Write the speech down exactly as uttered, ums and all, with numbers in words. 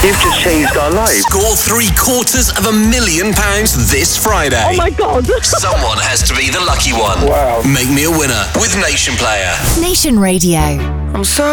You've just changed our lives. Score three quarters of a million pounds this Friday. Oh my God. Someone has to be the lucky one. Wow. Make me a winner with Nation Player. Nation Radio. I'm sorry.